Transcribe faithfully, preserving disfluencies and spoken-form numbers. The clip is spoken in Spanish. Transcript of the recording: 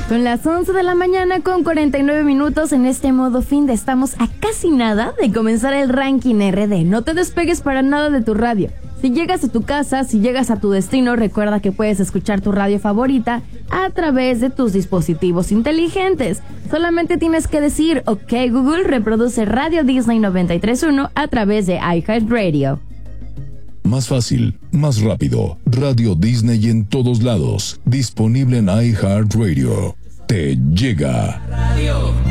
Son las once de la mañana con cuarenta y nueve minutos en este modo fin de estamos a casi nada de comenzar el ranking R D. No te despegues para nada de tu radio. Si llegas a tu casa, si llegas a tu destino, recuerda que puedes escuchar tu radio favorita a través de tus dispositivos inteligentes. Solamente tienes que decir, ok Google, reproduce Radio Disney noventa y tres punto uno a través de iHeartRadio. Más fácil, más rápido. Radio Disney en todos lados. Disponible en iHeartRadio. Te llega. Radio.